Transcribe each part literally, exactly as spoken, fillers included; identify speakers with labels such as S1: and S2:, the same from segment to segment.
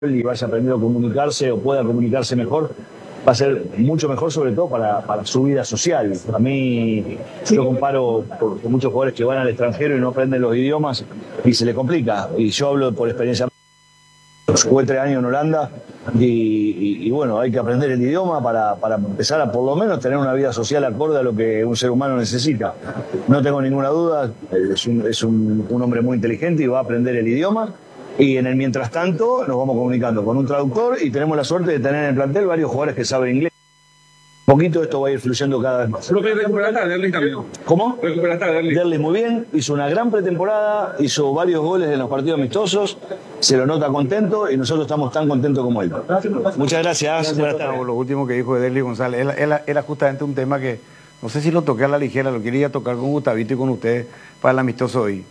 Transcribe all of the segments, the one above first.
S1: y vaya aprendiendo a comunicarse o pueda comunicarse mejor, va a ser mucho mejor, sobre todo para, para su vida social. A mí, yo comparo con, con muchos jugadores que van al extranjero y no aprenden los idiomas y se les complica. Y yo hablo por experiencia. Jugué tres años en Holanda y, y, y bueno, hay que aprender el idioma para, para empezar a por lo menos tener una vida social acorde a lo que un ser humano necesita. No tengo ninguna duda, es un, es un, un hombre muy inteligente y va a aprender el idioma. Y en el mientras tanto nos vamos comunicando con un traductor y tenemos la suerte de tener en el plantel varios jugadores que saben inglés. Un poquito esto va a ir fluyendo cada vez más.
S2: ¿Recuperaste a Derlis también?
S1: ¿Cómo?
S2: ¿Recuperaste a Derlis?
S1: Derlis muy bien, hizo una gran pretemporada, hizo varios goles en los partidos amistosos, se lo nota contento y nosotros estamos tan contentos como él. Muchas gracias. Buenas tardes.
S3: Lo último que dijo de Derlis González era, era, era justamente un tema que no sé si lo toqué a la ligera, lo quería tocar con Gustavito y con ustedes para el amistoso hoy.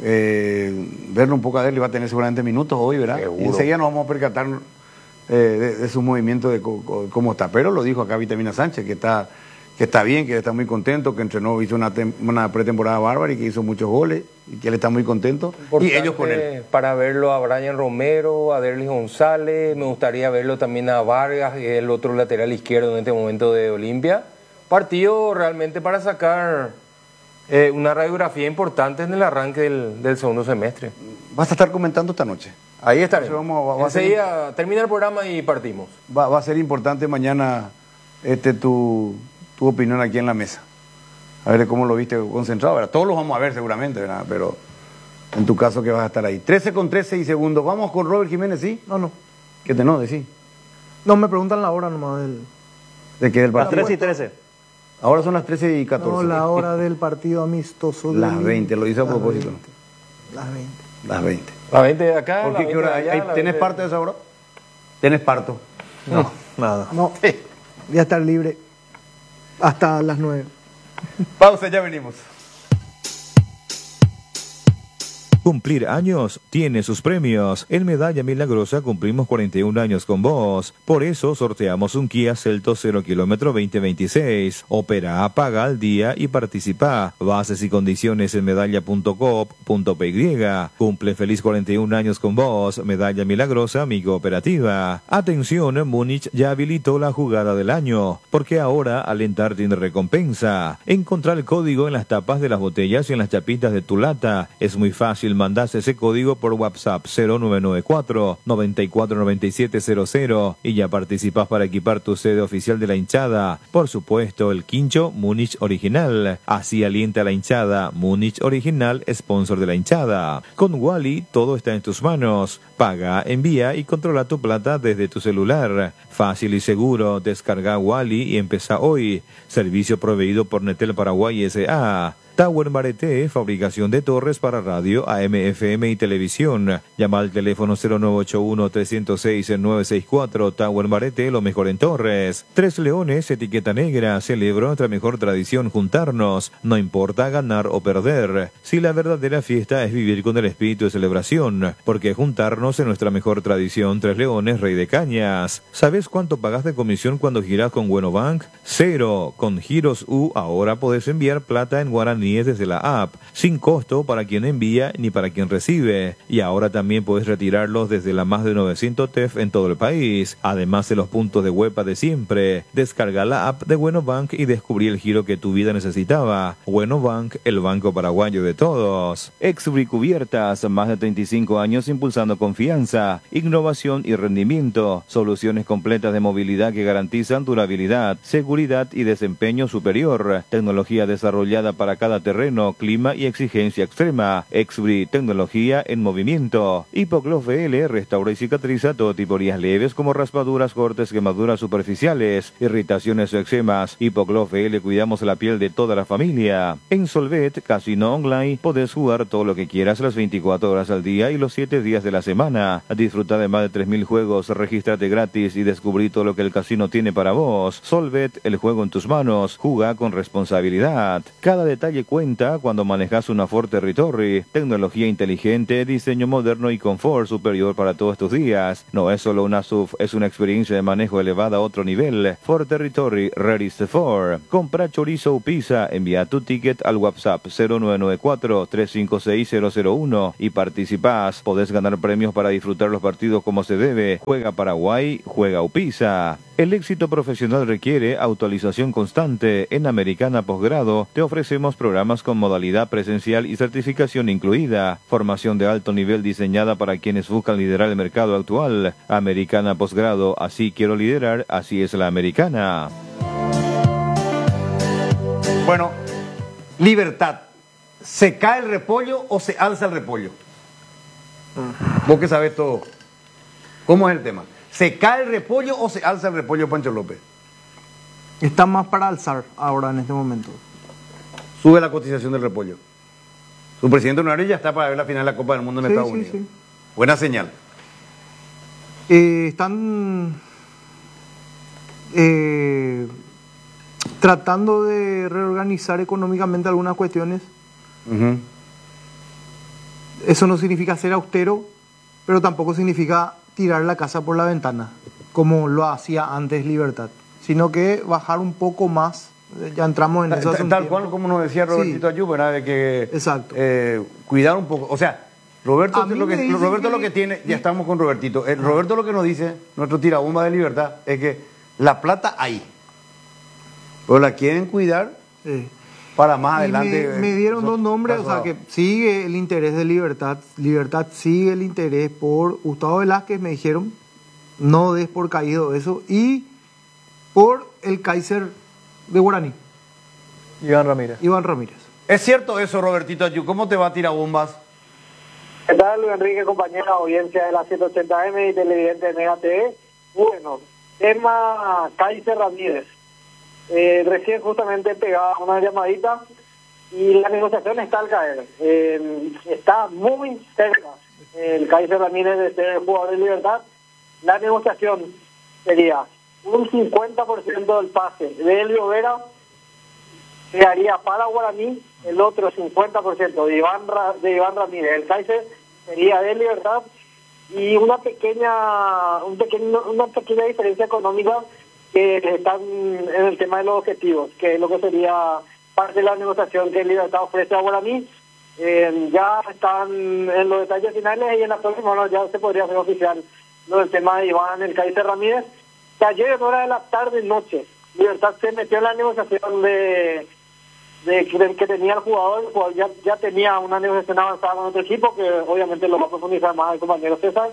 S3: Eh, verlo un poco a Derlis, va a tener seguramente minutos hoy, ¿verdad? Y enseguida nos vamos a percatar eh, de, de su movimiento, de co, co, cómo está. Pero lo dijo acá Vitamina Sánchez, que está, que está bien, que está muy contento, que entrenó, hizo una, una pretemporada bárbara y que hizo muchos goles y que él está muy contento.
S4: Importante
S3: y ellos con él.
S4: Para verlo a Brian Romero, a Derlis González, me gustaría verlo también a Vargas, el otro lateral izquierdo en este momento de Olimpia. Partido realmente para sacar Eh, una radiografía importante en el arranque del, del segundo semestre.
S3: ¿Vas a estar comentando esta noche?
S4: Ahí estaremos.
S3: Vamos, va, va
S4: Enseguida
S3: ser,
S4: termina el programa y partimos.
S3: Va, va a ser importante mañana este, tu, tu opinión aquí en la mesa. A ver cómo lo viste concentrado. ¿Verdad? Todos los vamos a ver seguramente, ¿verdad? Pero en tu caso que vas a estar ahí. trece con trece y segundos. Vamos con Robert Jiménez, ¿sí?
S5: No, no.
S3: ¿Qué te no? ¿Sí?
S5: No, me preguntan la hora nomás del...
S3: ¿De qué? Del partido.
S1: trece y trece.
S3: Ahora son las trece y catorce.
S5: No, la hora del partido amistoso.
S3: Las veinte, lo hice a propósito.
S5: Las veinte.
S3: Las veinte.
S4: Las veinte de acá.
S3: ¿Por qué? ¿Qué hora?
S4: Allá,
S3: ¿Hay,
S4: la
S3: ¿Tenés
S4: veinte...
S3: parto de esa hora? ¿Tenés parto?
S5: No, nada. No, voy a estar libre hasta las nueve.
S3: Pausa, ya venimos.
S6: Cumplir años tiene sus premios. En Medalla Milagrosa cumplimos cuarenta y un años con vos. Por eso sorteamos un Kia Seltos cero kilómetro veinte veintiséis. Opera, paga al día y participa. Bases y condiciones en medalla punto coop punto py. Cumple feliz cuarenta y un años con vos. Medalla Milagrosa, mi cooperativa. Atención, Múnich ya habilitó la jugada del año, porque ahora alentar tiene recompensa. Encontrá el código en las tapas de las botellas y en las chapitas de tu lata. Es muy fácil. Mandás ese código por WhatsApp cero nueve nueve cuatro, nueve cuatro nueve siete cero cero y ya participás para equipar tu sede oficial de la hinchada. Por supuesto, el quincho Múnich Original. Así alienta a la hinchada. Múnich Original, sponsor de la hinchada. Con Wally, todo está en tus manos. Paga, envía y controla tu plata desde tu celular. Fácil y seguro. Descarga Wally y empezá hoy. Servicio proveído por Netel Paraguay S A Tower Mareté, fabricación de torres para radio, A M, F M y televisión. Llama al teléfono cero nueve ocho uno, tres cero seis, nueve seis cuatro. Tower Mareté, lo mejor en torres. Tres Leones, etiqueta negra. Celebra nuestra mejor tradición, juntarnos. No importa ganar o perder. Si la verdadera fiesta es vivir con el espíritu de celebración. Porque juntarnos es nuestra mejor tradición. Tres Leones, Rey de Cañas. ¿Sabes cuánto pagas de comisión cuando girás con Buenobank? Cero. Con Giros U ahora podés enviar plata en guaraní desde la app, sin costo para quien envía ni para quien recibe. Y ahora también puedes retirarlos desde la más de novecientos T E F en todo el país, además de los puntos de huepa de siempre. Descarga la app de Buenobank y descubrí el giro que tu vida necesitaba. Buenobank, el banco paraguayo de todos. Exubri Cubiertas, más de treinta y cinco años impulsando confianza, innovación y rendimiento. Soluciones completas de movilidad que garantizan durabilidad, seguridad y desempeño superior. Tecnología desarrollada para cada terreno, clima y exigencia extrema. Exubri, tecnología en movimiento. Hipoclos V L restaura y cicatriza todo tipo de heridas leves como raspaduras, cortes, quemaduras superficiales, irritaciones o eczemas. Hipoclos V L, cuidamos la piel de toda la familia. En Solvet, casino online, podés jugar todo lo que quieras las veinticuatro horas al día y los siete días de la semana. Disfruta de más de tres mil juegos, regístrate gratis y descubrí todo lo que el casino tiene para vos. Solvet, el juego en tus manos. Juga con responsabilidad. Cada detalle cuenta cuando manejas una Ford Territory. Tecnología inteligente, diseño moderno y confort superior para todos tus días. No es solo una S U V, es una experiencia de manejo elevada a otro nivel. Ford Territory, ready to Ford. Compra chorizo o pizza, envía tu ticket al WhatsApp cero nueve nueve cuatro, tres cinco seis, cero cero uno y participás. Podés ganar premios para disfrutar los partidos como se debe. Juega Paraguay, juega Upisa. El éxito profesional requiere actualización constante. En Americana Posgrado te ofrecemos programas con modalidad presencial y certificación incluida. Formación de alto nivel diseñada para quienes buscan liderar el mercado actual. Americana Posgrado, así quiero liderar, así es la americana.
S3: Bueno, Libertad, ¿se cae el repollo o se alza el repollo? Vos que sabés todo. ¿Cómo es el tema? ¿Se cae el repollo o se alza el repollo, Pancho López?
S5: Está más para alzar ahora en este momento.
S3: Sube la cotización del repollo. Su presidente honorario ya está para ver la final de la Copa del Mundo en
S5: Sí,
S3: Estados
S5: sí,
S3: Unidos.
S5: sí.
S3: Buena señal.
S5: Eh, están eh, tratando de reorganizar económicamente algunas cuestiones.
S3: Uh-huh.
S5: Eso no significa ser austero, pero tampoco significa tirar la casa por la ventana, como lo hacía antes Libertad, sino que bajar un poco más. Ya entramos en eso hace un
S3: Tal
S5: tiempo.
S3: cual como nos decía Robertito
S5: Sí.
S3: Ayú, ¿verdad? De que
S5: Exacto.
S3: eh, cuidar un poco. O sea, Roberto,
S5: A mí
S3: lo que,
S5: me dicen
S3: Roberto
S5: que-
S3: lo que tiene, ya estamos con Robertito. Eh, Roberto lo que nos dice, nuestro tirabomba de Libertad, es que la plata hay, pero la quieren cuidar
S5: Sí.
S3: para más
S5: Y
S3: adelante.
S5: me, me dieron
S3: eh,
S5: dos nombres, o sea,
S3: paso a-
S5: que sigue el interés de Libertad. Libertad sigue el interés por Gustavo Velázquez, me dijeron. No des por caído eso. Y por el Kaiser de Guaraní,
S7: Iván Ramírez.
S5: Iván Ramírez.
S3: ¿Es cierto eso, Robertito Ayú? ¿Cómo te va a tirar bombas?
S8: ¿Qué tal, Luis Enrique, compañera, audiencia de la ciento ochenta eme y televidente de Mega T V? Bueno, tema Kaiser Ramírez. Eh, recién justamente pegaba una llamadita y la negociación está al caer. Eh, está muy cerca el Kaiser Ramírez de ser jugador de Libertad. La negociación sería un cincuenta por ciento del pase de Elvio Vera se haría para Guaraní, el otro cincuenta por ciento de Iván, Ra- de Iván Ramírez. El Kaiser sería de Libertad y una pequeña un pequeño, una pequeña diferencia económica que están en el tema de los objetivos, que es lo que sería parte de la negociación que Libertad ofrece a Guaraní. Eh, ya están en los detalles finales y en la próxima hora ya se podría hacer oficial lo del tema de Iván, el Kaiser Ramírez, que ayer en hora de la tarde y noche Libertad se metió en la negociación de, de que, que tenía el jugador. El jugador ya, ya tenía una negociación avanzada con otro equipo, que obviamente lo va a profundizar más el compañero César,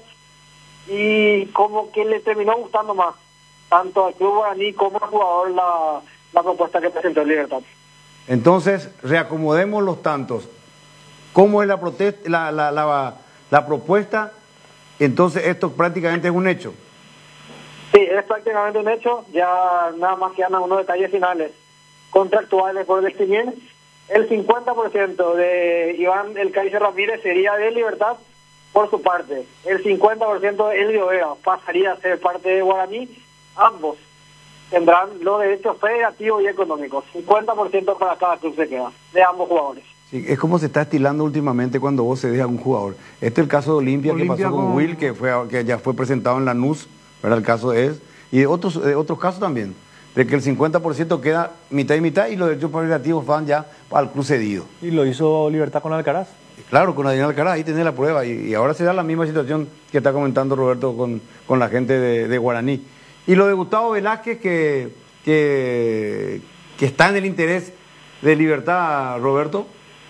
S8: y como que le terminó gustando más tanto al club Guaraní como al jugador la, la propuesta que presentó el Libertad.
S3: Entonces, reacomodemos los tantos. ¿Cómo es la, protesta, la, la, la, la propuesta? Entonces, esto prácticamente es un hecho.
S8: Sí, es prácticamente un hecho. Ya nada más quedan unos detalles finales contractuales por definir. El cincuenta por ciento de Iván el Kaiser Ramírez sería de Libertad por su parte. El cincuenta por ciento de Elvio Vera pasaría a ser parte de Guaraní. Ambos tendrán los derechos federativos y económicos. cincuenta por ciento para cada club se queda, de ambos jugadores.
S3: Sí, es como se está estilando últimamente cuando vos cedes a un jugador. Este es el caso de Olimpia, que
S5: Olimpia
S3: pasó con,
S5: con-
S3: Will, que fue que ya fue presentado en la N U S, ¿verdad? El caso es. Y de otros, de otros casos también, de que el cincuenta por ciento queda mitad y mitad y los derechos federativos van ya al club cedido.
S7: Y lo hizo Libertad con Alcaraz.
S3: Y claro, con Adrián Alcaraz, ahí tenés la prueba. Y, y ahora se da la misma situación que está comentando Roberto con, con la gente de, de Guaraní. Y lo de Gustavo Velázquez, que, que, que está en el interés de Libertad, Roberto.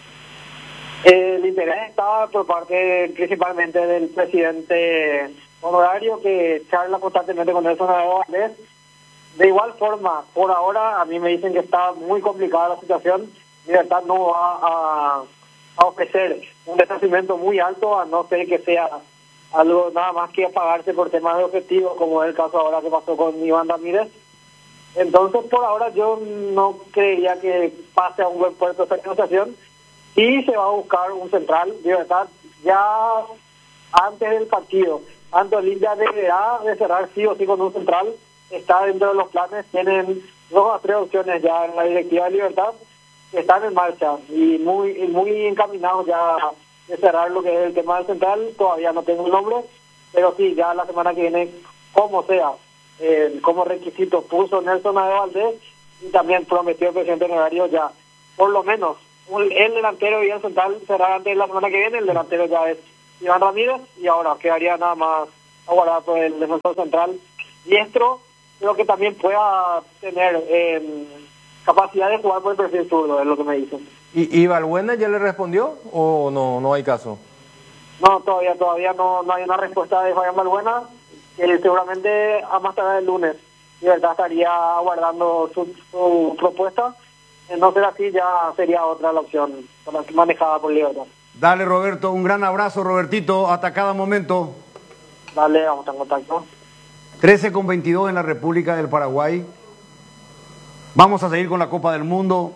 S8: El interés estaba por parte principalmente del presidente honorario, que charla constantemente con Nelson Navarro Valdés. De igual forma, por ahora a mí me dicen que está muy complicada la situación. Libertad no va a, a ofrecer un deshacimiento muy alto, a no ser que sea algo nada más que pagarse por temas de objetivos, como es el caso ahora que pasó con Iván Ramírez. Entonces, por ahora yo no creería que pase a un buen puerto esta negociación. Sí se va a buscar un central, Libertad, ya antes del partido. Ante Olimpia deberá de cerrar sí o sí con un central. Está dentro de los planes, tienen dos o tres opciones ya en la directiva de Libertad. que están en marcha y muy y muy encaminados ya de cerrar lo que es el tema del central. Todavía no tengo un nombre, pero sí, ya la semana que viene, como sea, eh, como requisito puso Nelson Aedo Valdés y también prometió el presidente Honorario ya, por lo menos, un, el delantero y el central será antes de la semana que viene. El delantero ya es Iván Ramírez y ahora quedaría nada más aguardar por el defensor central diestro, pero que también pueda tener eh, capacidad de jugar por el perfil zurdo, es lo que me dicen.
S4: ¿Y, y Balbuena ya le respondió o no no hay caso?
S8: No, todavía todavía no, no hay una respuesta de Fabián Balbuena, que seguramente a más tarde el lunes Libertad estaría aguardando su, su propuesta. De no ser así, ya sería otra la opción manejada por Libertad.
S3: Dale, Roberto, un gran abrazo, Robertito, hasta cada momento.
S8: Dale, vamos a estar en contacto.
S3: trece con veintidós en la República del Paraguay. Vamos a seguir con la Copa del Mundo,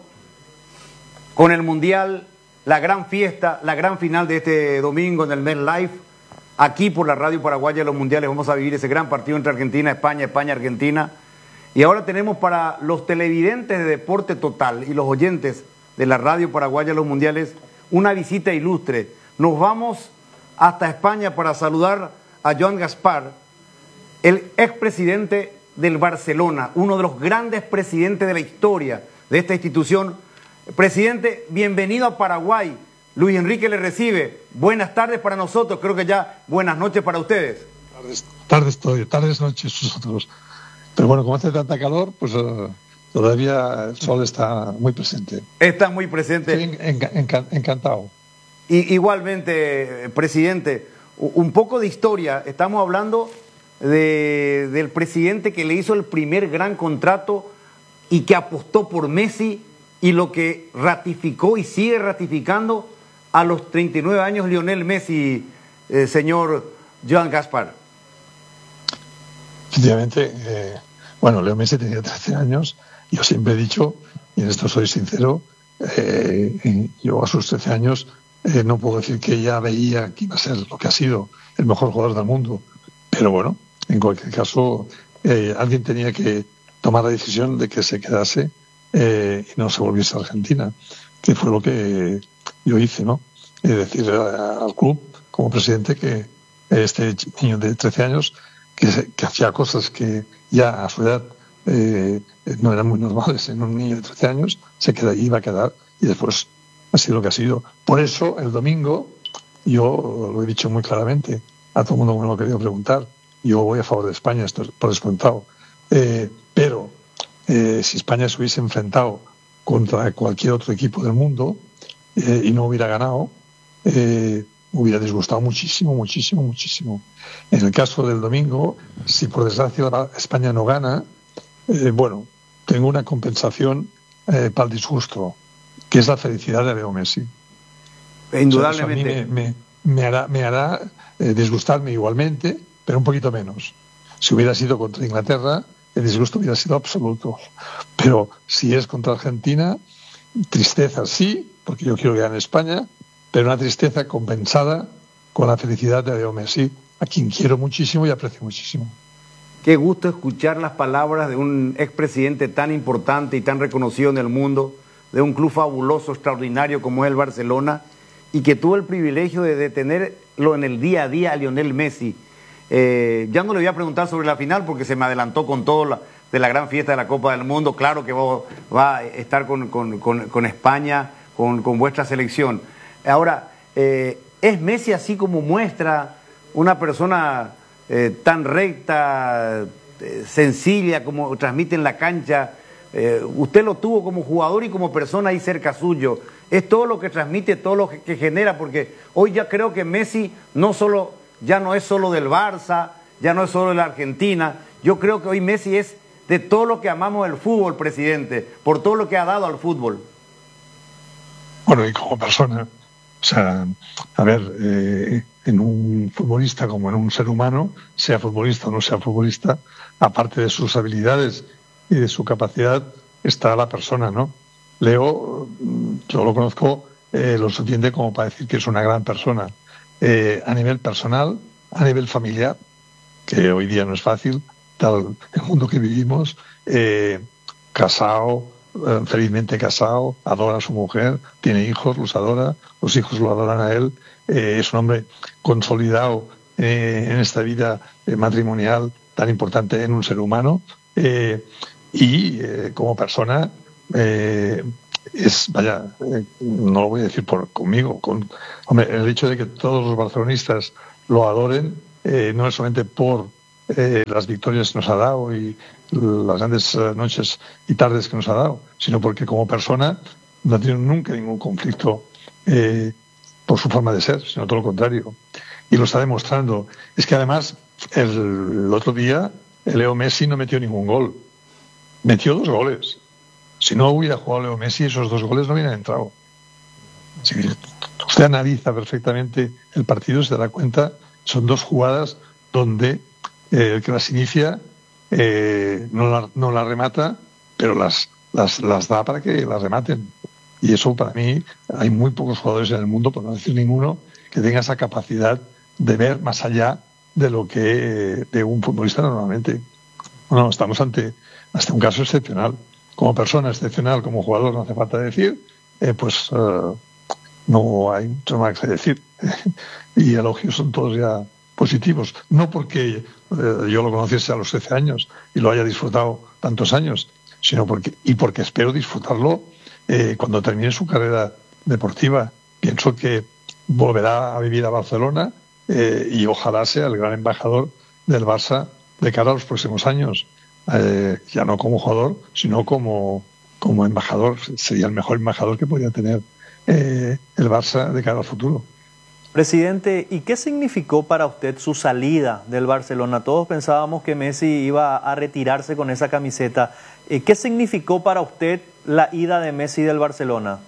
S3: con el Mundial, la gran fiesta, la gran final de este domingo en el MetLife. Aquí por la Radio Paraguaya de los Mundiales vamos a vivir ese gran partido entre Argentina, España, España, Argentina. Y ahora tenemos para los televidentes de Deporte Total y los oyentes de la Radio Paraguaya de los Mundiales una visita ilustre. Nos vamos hasta España para saludar a Joan Gaspar, el expresidente del Barcelona, uno de los grandes presidentes de la historia de esta institución. Presidente, bienvenido a Paraguay. Luis Enrique le recibe. Buenas tardes para nosotros, creo que ya buenas noches para ustedes.
S9: Tardes, tardes, tardes, tardes noches nosotros. Pero bueno, como hace tanta calor, pues uh, todavía el sol está muy presente.
S3: Está muy presente.
S9: Estoy en, en, en, encantado.
S3: Y, igualmente, presidente, un poco de historia. Estamos hablando de, del presidente que le hizo el primer gran contrato y que apostó por Messi y lo que ratificó y sigue ratificando a los treinta y nueve años Lionel Messi, eh, señor Joan Gaspar.
S9: Efectivamente, eh, bueno, Leo Messi tenía trece años. Yo siempre he dicho, y en esto soy sincero, eh, yo a sus trece años eh, no puedo decir que ya veía que iba a ser lo que ha sido el mejor jugador del mundo. Pero bueno, en cualquier caso, eh, alguien tenía que tomar la decisión de que se quedase eh, y no se volviese a Argentina, que fue lo que yo hice, ¿no? Es decir, al club, como presidente, que este niño de trece años que, que hacía cosas que ya a su edad eh, no eran muy normales en un niño de trece años, se queda, iba a quedar, y después ha sido lo que ha sido. Por eso, el domingo, yo lo he dicho muy claramente, a todo el mundo me lo ha querido preguntar, yo voy a favor de España, esto es por descontado. Eh, pero, eh, si España se hubiese enfrentado contra cualquier otro equipo del mundo eh, y no hubiera ganado, eh, hubiera disgustado muchísimo, muchísimo, muchísimo. En el caso del domingo, si por desgracia España no gana, eh, bueno, tengo una compensación eh, para el disgusto, que es la felicidad de Leo Messi.
S3: Indudablemente.
S9: O sea, eso a mí me, me, me hará, me hará eh, disgustarme igualmente, pero un poquito menos. Si hubiera sido contra Inglaterra, el disgusto hubiera sido absoluto. Pero si es contra Argentina, tristeza sí, porque yo quiero que gane España, pero una tristeza compensada con la felicidad de Leo Messi, a quien quiero muchísimo y aprecio muchísimo.
S3: Qué gusto escuchar las palabras de un expresidente tan importante y tan reconocido en el mundo, de un club fabuloso, extraordinario como es el Barcelona, y que tuvo el privilegio de, de tenerlo en el día a día a Lionel Messi. Eh, ya no le voy a preguntar sobre la final porque se me adelantó con todo la, de la gran fiesta de la Copa del Mundo. Claro que va, va a estar con, con, con, con España, con, con vuestra selección. Ahora, eh, ¿es Messi así como muestra una persona eh, tan recta, eh, sencilla, como transmite en la cancha? Eh, usted lo tuvo como jugador y como persona ahí cerca suyo. Es todo lo que transmite, todo lo que, que genera, porque hoy ya creo que Messi no solo, ya no es solo del Barça, ya no es solo de la Argentina. Yo creo que hoy Messi es de todo lo que amamos el fútbol, presidente, por todo lo que ha dado al fútbol.
S9: Bueno, y como persona, o sea, a ver, eh, en un futbolista como en un ser humano, sea futbolista o no sea futbolista, aparte de sus habilidades y de su capacidad, está la persona, ¿no? Leo, yo lo conozco eh, lo suficiente como para decir que es una gran persona. Eh, a nivel personal, a nivel familiar, que hoy día no es fácil, tal el mundo que vivimos, eh, casado, eh, felizmente casado, adora a su mujer, tiene hijos, los adora, los hijos lo adoran a él, eh, es un hombre consolidado eh, en esta vida eh, matrimonial tan importante en un ser humano, eh, y eh, como persona eh, es, vaya, eh, no lo voy a decir por conmigo, con, hombre, el hecho de que todos los barcelonistas lo adoren, eh, no es solamente por eh, las victorias que nos ha dado y las grandes eh, noches y tardes que nos ha dado, sino porque como persona no ha tenido nunca ningún conflicto eh, por su forma de ser, sino todo lo contrario. Y lo está demostrando. Es que además, el, el otro día, el Leo Messi no metió ningún gol. Metió dos goles. Si no hubiera jugado Leo Messi, esos dos goles no hubieran entrado. Si usted analiza perfectamente el partido, se dará cuenta, son dos jugadas donde eh, el que las inicia eh, no, la, no la remata, pero las, las, las da para que las rematen. Y eso, para mí, hay muy pocos jugadores en el mundo, por no decir ninguno, que tenga esa capacidad de ver más allá de lo que de un futbolista normalmente. Bueno, estamos ante, ante un caso excepcional. Como persona excepcional, como jugador, no hace falta decir, eh, pues uh, no hay mucho más que decir. Y elogios son todos ya positivos. No porque eh, yo lo conociese a los trece años y lo haya disfrutado tantos años, sino porque, y porque espero disfrutarlo eh, cuando termine su carrera deportiva. Pienso que volverá a vivir a Barcelona eh, y ojalá sea el gran embajador del Barça de cara a los próximos años. Eh, ya no como jugador, sino como, como embajador. Sería el mejor embajador que podría tener eh, el Barça de cara al futuro.
S7: Presidente, ¿y qué significó para usted su salida del Barcelona? Todos pensábamos que Messi iba a retirarse con esa camiseta. Eh, ¿Qué significó para usted la ida de Messi del Barcelona?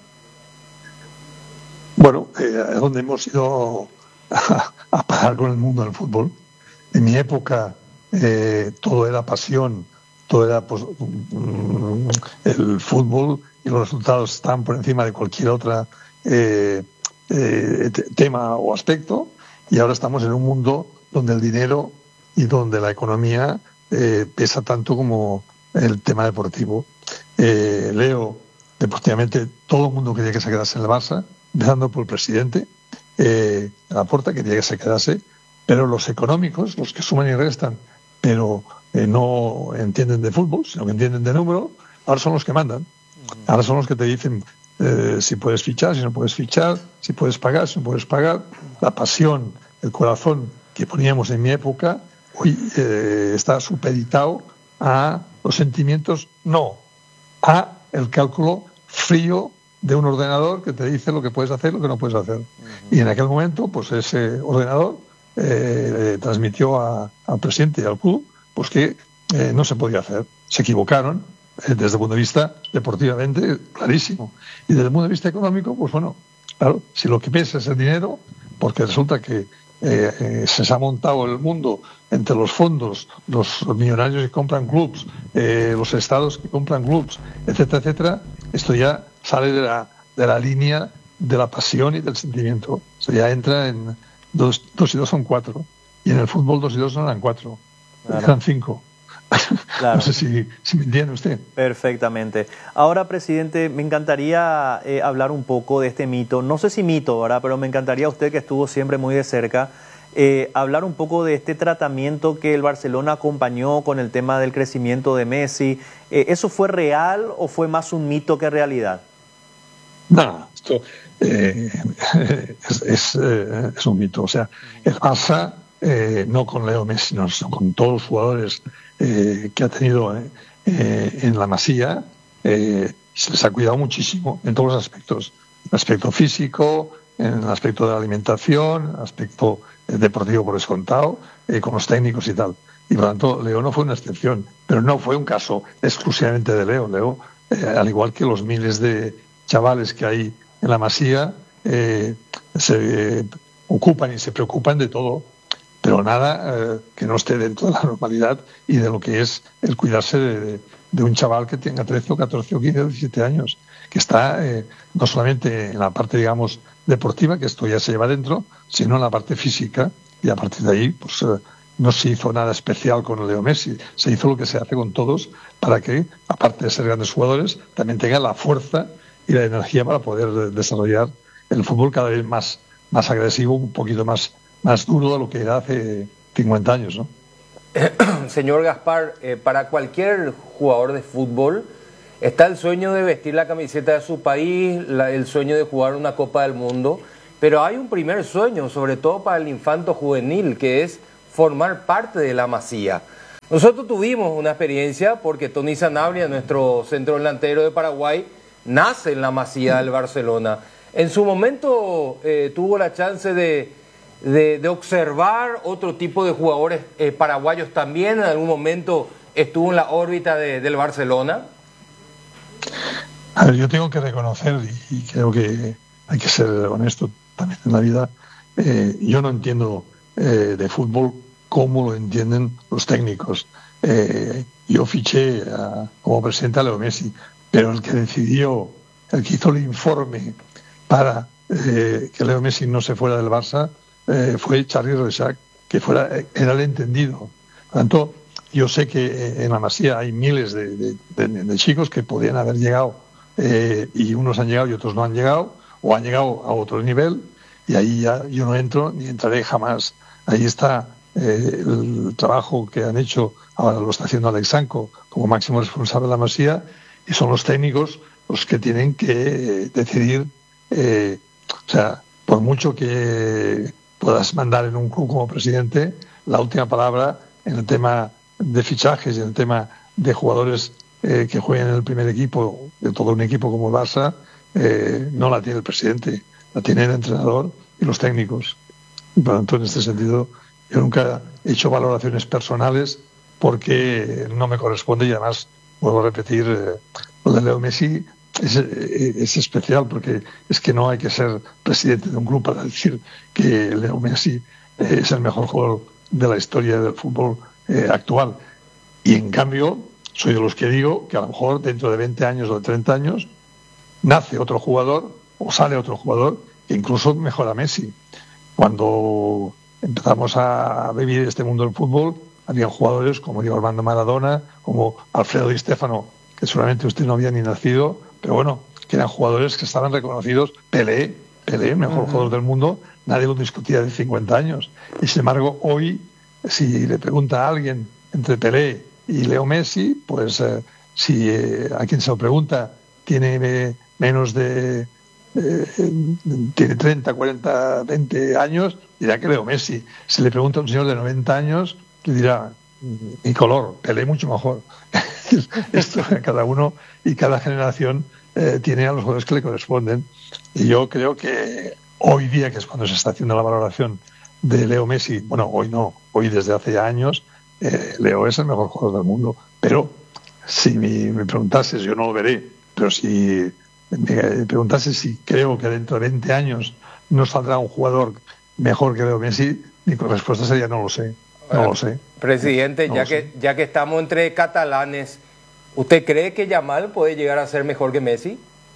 S9: Bueno, eh, es donde hemos ido a, a parar con el mundo del fútbol. En mi época eh, todo era pasión, todo era pues, mm, el fútbol y los resultados están por encima de cualquier otra eh, eh, tema o aspecto, y ahora estamos en un mundo donde el dinero y donde la economía eh, pesa tanto como el tema deportivo. Eh, Leo, deportivamente, todo el mundo quería que se quedase en el Barça, empezando por el presidente, eh, Laporta quería que se quedase, pero los económicos, los que suman y restan, pero eh, no entienden de fútbol, sino que entienden de número, ahora son los que mandan. Ahora son los que te dicen eh, si puedes fichar, si no puedes fichar, si puedes pagar, si no puedes pagar. La pasión, el corazón que poníamos en mi época, hoy eh, está supeditado a los sentimientos, no, a el cálculo frío de un ordenador que te dice lo que puedes hacer, lo que no puedes hacer. Uh-huh. Y en aquel momento, pues ese ordenador eh, transmitió a, al presidente y al club pues que eh, no se podía hacer. Se equivocaron eh, desde el punto de vista deportivamente, clarísimo. Y desde el punto de vista económico, pues bueno, claro, si lo que pesa es el dinero, porque resulta que eh, eh, se ha montado el mundo entre los fondos, los millonarios que compran clubs, eh, los estados que compran clubs, etcétera, etcétera, esto ya sale de la, de la línea de la pasión y del sentimiento. O sea, ya entra en dos, dos y dos son cuatro. Y en el fútbol dos y dos no eran cuatro, claro. Eran cinco. Claro. No sé si, si me entiende usted.
S7: Perfectamente. Ahora, presidente, me encantaría eh, hablar un poco de este mito. No sé si mito, ¿verdad? Pero me encantaría usted, que estuvo siempre muy de cerca, eh, hablar un poco de este tratamiento que el Barcelona acompañó con el tema del crecimiento de Messi. Eh, ¿Eso fue real o fue más un mito que realidad?
S9: No, esto eh, es, es, eh, es un mito. O sea, el Barça, eh, no con Leo Messi, no, sino con todos los jugadores eh, que ha tenido eh, eh, en la Masía, eh, se les ha cuidado muchísimo en todos los aspectos. En el aspecto físico, en el aspecto de la alimentación, aspecto eh, deportivo por descontado, eh, con los técnicos y tal. Y por lo tanto, Leo no fue una excepción, pero no fue un caso exclusivamente de Leo. Leo, eh, al igual que los miles de chavales que hay en la Masía, eh, se eh, ocupan y se preocupan de todo, pero nada eh, que no esté dentro de la normalidad y de lo que es el cuidarse de, de, de un chaval que tenga trece o catorce o quince o diecisiete años, que está eh, no solamente en la parte, digamos, deportiva, que esto ya se lleva dentro, sino en la parte física, y a partir de ahí, pues eh, no se hizo nada especial con Leo Messi, se hizo lo que se hace con todos para que, aparte de ser grandes jugadores, también tengan la fuerza y la energía para poder desarrollar el fútbol cada vez más, más agresivo, un poquito más, más duro de lo que era hace cincuenta años, ¿no?
S4: Señor Gaspar, eh, para cualquier jugador de fútbol está el sueño de vestir la camiseta de su país, la, el sueño de jugar una Copa del Mundo, pero hay un primer sueño, sobre todo para el infanto juvenil, que es formar parte de la Masía. Nosotros tuvimos una experiencia porque Tony Sanabria, nuestro centro delantero de Paraguay, nace en la Masía del Barcelona. En su momento eh, tuvo la chance de, de, de observar otro tipo de jugadores eh, paraguayos también. En algún momento estuvo en la órbita de, del Barcelona.
S9: A ver, yo tengo que reconocer, y, y creo que hay que ser honesto también en la vida, eh, yo no entiendo eh, de fútbol cómo lo entienden los técnicos. Eh, yo fiché a, como presidente a Leo Messi, pero el que decidió, el que hizo el informe para eh, que Leo Messi no se fuera del Barça eh, fue Charly Reixac, que fuera, era el entendido. Por tanto, yo sé que en la Masía hay miles de, de, de, de chicos que podían haber llegado eh, y unos han llegado y otros no han llegado, o han llegado a otro nivel, y ahí ya yo no entro ni entraré jamás. Ahí está eh, el trabajo que han hecho, ahora lo está haciendo Alex Sanco como máximo responsable de la Masía, y son los técnicos los que tienen que eh, decidir, eh, o sea, por mucho que puedas mandar en un club como presidente, la última palabra en el tema de fichajes y en el tema de jugadores eh, que jueguen en el primer equipo, de todo un equipo como el Barça, eh, no la tiene el presidente, la tiene el entrenador y los técnicos. Y por lo tanto, en este sentido, yo nunca he hecho valoraciones personales porque no me corresponde, y además, vuelvo a repetir, eh, lo de Leo Messi es, es especial porque es que no hay que ser presidente de un club para decir que Leo Messi es el mejor jugador de la historia del fútbol eh, actual. Y en cambio, soy de los que digo que a lo mejor dentro de veinte años o de treinta años nace otro jugador o sale otro jugador que incluso mejora a Messi. Cuando empezamos a vivir este mundo del fútbol, había jugadores como Diego Armando Maradona, como Alfredo Di Stéfano, que seguramente usted no había ni nacido, pero bueno, que eran jugadores que estaban reconocidos. Pelé, Pelé, mejor uh-huh. jugador del mundo, nadie lo discutía de cincuenta años. Y sin embargo, hoy, si le pregunta a alguien entre Pelé y Leo Messi, pues eh, si eh, a quien se lo pregunta tiene eh, menos de eh, tiene treinta, cuarenta, veinte años, dirá que Leo Messi. Si le pregunta a un señor de noventa años, le dirá mi color, Pelé mucho mejor. Esto cada uno y cada generación eh, tiene a los jugadores que le corresponden, y yo creo que hoy día, que es cuando se está haciendo la valoración de Leo Messi, bueno, hoy no, hoy desde hace ya años, eh, Leo es el mejor jugador del mundo, pero si me, me preguntases, yo no lo veré, pero si me preguntase si creo que dentro de veinte años no saldrá un jugador mejor que Leo Messi, mi respuesta sería no lo sé, no lo sé.
S4: Presidente,
S9: no
S4: ya
S9: lo
S4: que
S9: sé.
S4: ya que estamos entre catalanes, ¿usted cree que Yamal puede llegar a ser mejor que Messi?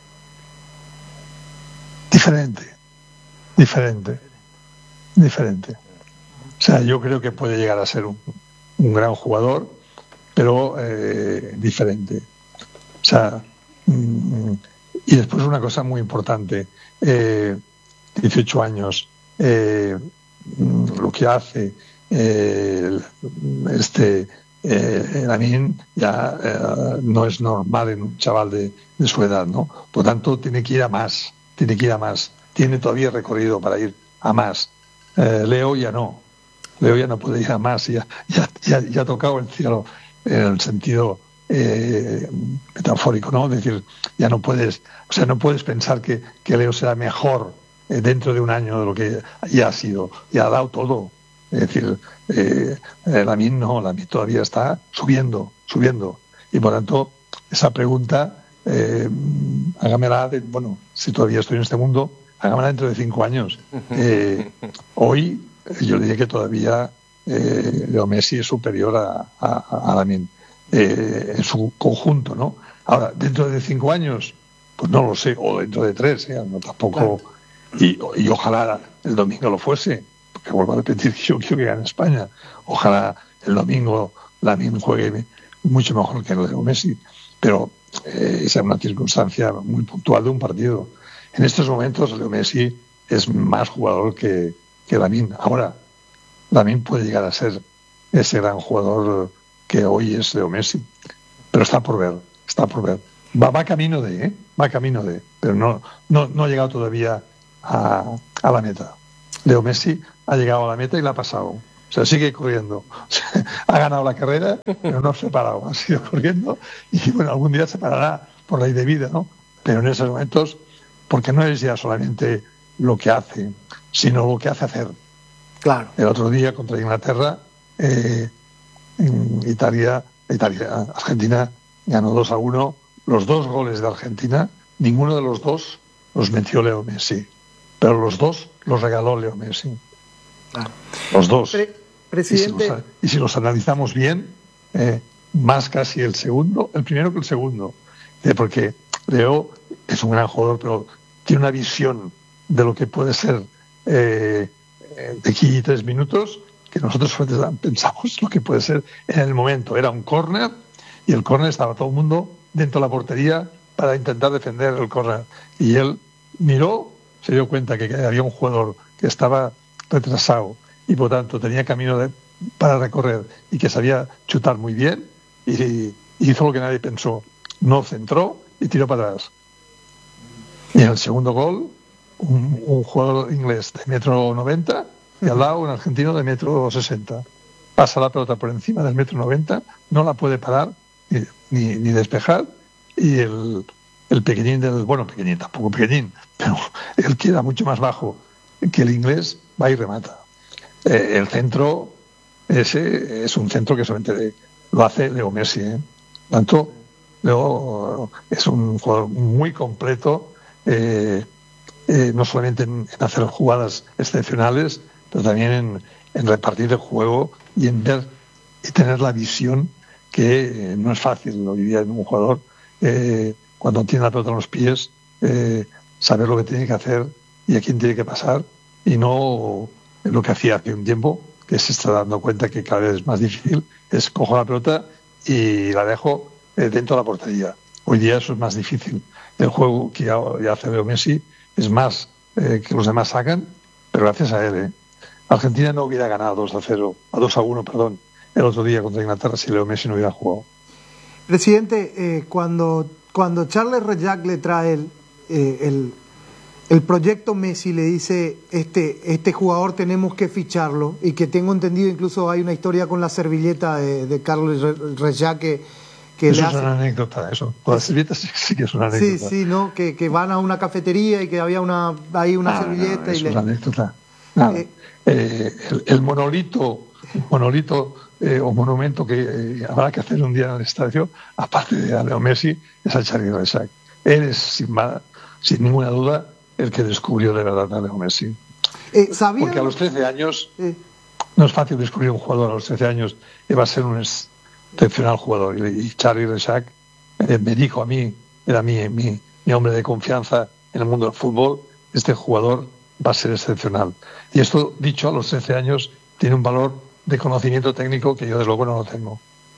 S9: Diferente, diferente, diferente. O sea, yo creo que puede llegar a ser un, un gran jugador, pero eh, diferente. O sea, mm, y después una cosa muy importante, eh, dieciocho años, eh, lo que hace eh, este eh, Lamine ya eh, no es normal en un chaval de, de su edad, ¿no? Por tanto, tiene que ir a más, tiene que ir a más, tiene todavía recorrido para ir a más. Eh, Leo ya no, Leo ya no puede ir a más, ya, ya, ya, ya ha tocado el cielo en el sentido eh, metafórico, ¿no? Es decir, ya no puedes, o sea, no puedes pensar que, que Leo será mejor eh, dentro de un año de lo que ya ha sido, ya ha dado todo. Es decir, eh, Lamine no, Lamine todavía está subiendo, subiendo. Y por tanto, esa pregunta, eh, hágamela, de, bueno, si todavía estoy en este mundo, hágamela dentro de cinco años. Eh, hoy, yo diría que todavía eh, Leo Messi es superior a, a, a Lamine eh, en su conjunto, ¿no? Ahora, dentro de cinco años, pues no lo sé, o dentro de tres, ¿eh? No, tampoco. Claro. Y, y ojalá el domingo lo fuese. porque vuelvo a repetir que yo quiero que gane España. Ojalá el domingo Lamine juegue mucho mejor que Leo Messi, pero eh, esa es una circunstancia muy puntual de un partido. En estos momentos Leo Messi es más jugador que, que Lamine. Ahora, Lamine puede llegar a ser ese gran jugador que hoy es Leo Messi, pero está por ver, está por ver. Va, va camino de, ¿eh? va camino de, pero no, no, no ha llegado todavía a, a la meta. Leo Messi ha llegado a la meta y la ha pasado. O sea, sigue corriendo. O sea, ha ganado la carrera, pero no se ha parado. Ha sido corriendo y, bueno, algún día se parará por ley de vida, ¿no? Pero en esos momentos, porque no es ya solamente lo que hace, sino lo que hace hacer.
S5: Claro.
S9: El otro día contra Inglaterra, eh, en Italia, Italia, Argentina ganó dos a uno. Los dos goles de Argentina, ninguno de los dos los metió Leo Messi, pero los dos los regaló Leo Messi.
S5: Claro.
S9: Los dos.
S5: Pre presidente.
S9: Y si los, y si los analizamos bien, eh, más casi el segundo, el primero que el segundo, eh, porque Leo es un gran jugador, pero tiene una visión de lo que puede ser eh, de aquí tres minutos que nosotros pensamos lo que puede ser en el momento. Era un córner y el córner estaba todo el mundo dentro de la portería para intentar defender el córner. Y él miró, se dio cuenta que había un jugador que estaba retrasado y por tanto tenía camino de, para recorrer y que sabía chutar muy bien y, y hizo lo que nadie pensó. No centró y tiró para atrás. Y en el segundo gol, un, un jugador inglés de metro noventa y al lado un argentino de metro sesenta. Pasa la pelota por encima del metro noventa, no la puede parar ni, ni, ni despejar, y el, el pequeñín del, bueno, pequeñín, tampoco pequeñín, pero él queda mucho más bajo que el inglés, va y remata. Eh, el centro, ese es un centro que solamente lo hace Leo Messi, ¿eh? Tanto, Leo es un jugador muy completo, eh, eh, no solamente en, en hacer jugadas excepcionales, pero también en, en repartir el juego y en ver y tener la visión que eh, no es fácil hoy día en un jugador eh, cuando tiene la pelota en los pies, eh, saber lo que tiene que hacer y a quién tiene que pasar, y no lo que hacía hace un tiempo, que se está dando cuenta que cada vez es más difícil, es cojo la pelota y la dejo eh, dentro de la portería. Hoy día eso es más difícil. El juego que ya, ya hace Leo Messi es más eh, que los demás sacan, pero gracias a él. ¿eh? Argentina no hubiera ganado dos a cero, a dos a uno, perdón, el otro día contra Inglaterra si Leo Messi no hubiera jugado.
S5: Presidente, eh, cuando, cuando Charles Rejac le trae el, eh, el, el proyecto Messi, le dice, este, este jugador tenemos que ficharlo, y que tengo entendido incluso hay una historia con la servilleta de, de Carlos Rejac que, que
S9: eso
S5: le
S9: es
S5: hace...
S9: una anécdota, eso. Con las servilletas sí, sí que es una anécdota.
S5: Sí, sí, ¿no? Que, que van a una cafetería y que había una, ahí una
S9: ah,
S5: servilleta.
S9: No, es
S5: y le...
S9: una anécdota. Nada. Eh, eh, el, el monolito, monolito eh, o monumento que eh, habrá que hacer un día en el estadio, aparte de a Leo Messi, es a Charles Rejac. Él es, sin, sin ninguna duda, el que descubrió de verdad a Leo Messi.
S5: Eh,
S9: Porque a los trece años,
S5: eh.
S9: no es fácil descubrir un jugador a los trece años que va a ser un excepcional jugador. Y, y Charles Rejac eh, me dijo a mí, era mi, mi, mi hombre de confianza en el mundo del fútbol, este jugador va a ser excepcional. Y esto, dicho a los trece años, tiene un valor de conocimiento técnico que yo desde luego no lo tengo.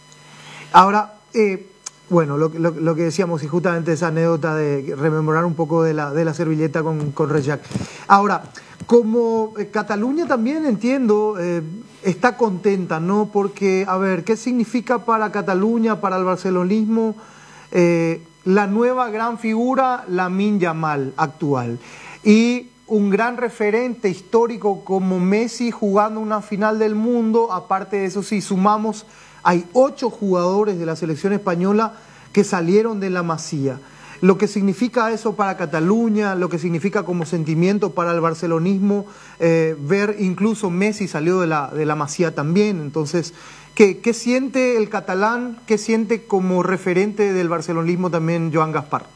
S5: Ahora, eh, bueno, lo, lo, lo que decíamos, y justamente esa anécdota de rememorar un poco de la, de la servilleta con, con Rejac. Ahora, como eh, Cataluña también, entiendo, eh, está contenta, ¿no? Porque, a ver, ¿qué significa para Cataluña, para el barcelonismo, eh, la nueva gran figura, Lamine Yamal, actual? Y un gran referente histórico como Messi jugando una final del mundo. Aparte de eso, si sumamos, hay ocho jugadores de la selección española que salieron de la Masía. Lo que significa eso para Cataluña, lo que significa como sentimiento para el barcelonismo, eh, ver incluso Messi salió de la, de la Masía también. Entonces, ¿qué, qué siente el catalán? ¿Qué siente como referente del barcelonismo también Joan Gaspar?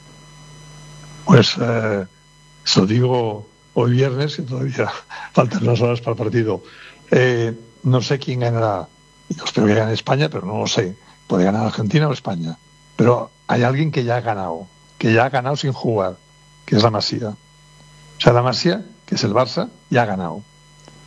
S9: Pues... Eh... Eso digo hoy viernes, que todavía faltan unas horas para el partido. Eh, no sé quién ganará. Yo espero que gane España, pero no lo sé. Puede ganar Argentina o España. Pero hay alguien que ya ha ganado, que ya ha ganado sin jugar, que es la Masía. O sea, la Masía, que es el Barça, ya ha ganado.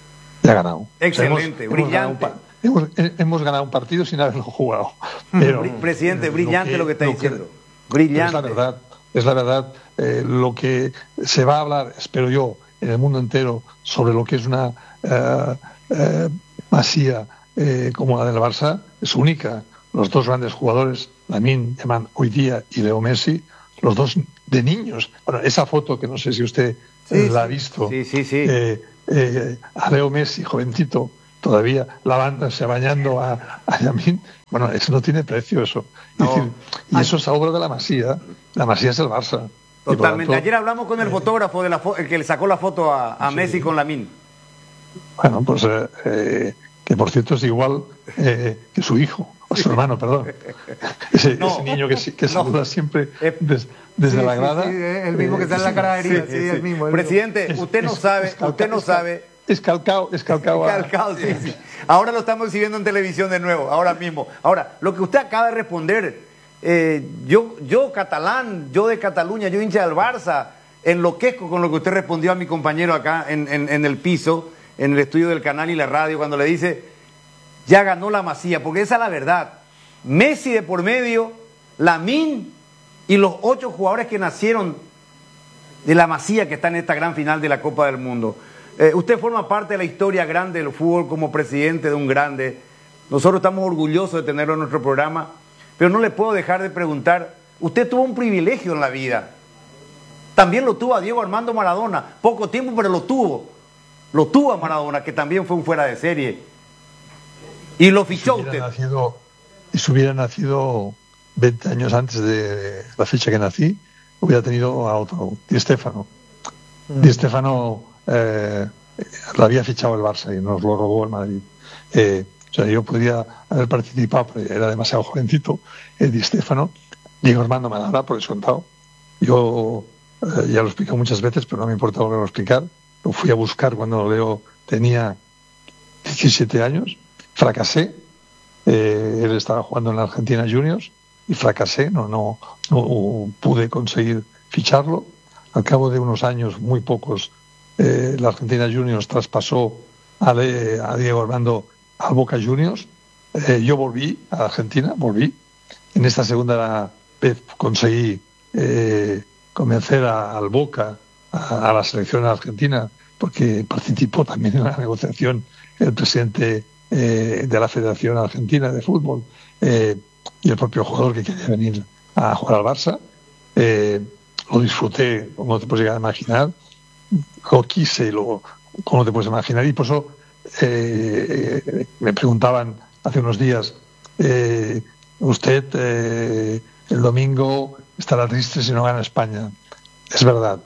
S9: ya ha ganado.
S3: Excelente,
S9: O sea, hemos,
S3: brillante.
S9: Hemos ganado, hemos, hemos ganado un partido sin haberlo jugado. Pero,
S3: Presidente, brillante lo que, lo que está
S9: lo
S3: diciendo.
S9: Que,
S3: brillante.
S9: Es la verdad, es la verdad. Eh, lo que se va a hablar, espero yo, en el mundo entero sobre lo que es una eh, eh, masía eh, como la del Barça es única. Los dos grandes jugadores, Lamine Yamal hoy día y Leo Messi, los dos de niños. Bueno, esa foto que no sé si usted
S3: sí,
S9: eh, la ha
S3: sí.
S9: visto,
S3: sí, sí, sí.
S9: Eh, eh, a Leo Messi, jovencito, todavía lavándose, bañando a, a Lamine, bueno, eso no tiene precio eso.
S3: No.
S9: Es decir, y eso es obra de la masía. La masía es el Barça.
S3: Totalmente.
S9: Tanto,
S3: ayer hablamos con el fotógrafo de la fo el que le sacó la foto a, a sí. Messi con Lamine.
S9: Bueno, pues eh, eh, que por cierto es igual eh, que su hijo, o su hermano, perdón. Ese, no, ese niño que, que no. saluda siempre des, desde
S5: sí,
S9: la grada.
S5: Sí, sí, el mismo eh, que está en la caradería. Sí, sí, sí, el mismo. El
S3: Presidente,
S5: mismo.
S3: usted no
S9: es,
S3: sabe,
S9: es calca,
S3: usted no
S9: es
S3: sabe.
S9: Es calcao, es calcao.
S3: Es calcao, sí, sí. Ahora lo estamos exhibiendo en televisión de nuevo, ahora mismo. Ahora, lo que usted acaba de responder, eh, yo, yo catalán, yo de Cataluña, yo hincha del Barça, enloquezco con lo que usted respondió a mi compañero acá en, en, en el piso, en el estudio del canal y la radio, cuando le dice, ya ganó la Masía, porque esa es la verdad. Messi de por medio, Lamine y los ocho jugadores que nacieron de la Masía que está en esta gran final de la Copa del Mundo. Eh, usted forma parte de la historia grande del fútbol como presidente de un grande. Nosotros estamos orgullosos de tenerlo en nuestro programa, pero no le puedo dejar de preguntar, usted tuvo un privilegio en la vida. También lo tuvo a Diego Armando Maradona, poco tiempo, pero lo tuvo. Lo tuvo a Maradona, que también fue un fuera de serie. Y lo fichó
S9: si
S3: usted.
S9: Nacido, y si hubiera nacido veinte años antes de la fecha que nací, hubiera tenido a otro, Di Stéfano. Mm. Di Stéfano eh, lo había fichado el Barça y nos lo robó el Madrid. Eh, o sea, yo podría haber participado, pero era demasiado jovencito, eh, Di Stéfano. Diego Armando Maradona, por descontado. Yo eh, ya lo explico muchas veces, pero no me importa volverlo a explicar. Lo fui a buscar cuando Leo tenía diecisiete años. Fracasé. Eh, él estaba jugando en la Argentina Juniors y fracasé. No, no, no pude conseguir ficharlo. Al cabo de unos años, muy pocos, eh, la Argentina Juniors traspasó a, Le, a Diego Armando al Boca Juniors. Eh, yo volví a Argentina, volví. En esta segunda vez conseguí eh, convencer a, al Boca, a, a la selección argentina, porque participó también en la negociación el presidente eh, de la Federación Argentina de Fútbol eh, y el propio jugador que quería venir a jugar al Barça. Eh, lo disfruté, como te puedes llegar a imaginar, lo quise, lo, como te puedes imaginar, y por eso eh, me preguntaban hace unos días, eh, usted eh, el domingo estará triste si no gana España. Es verdad.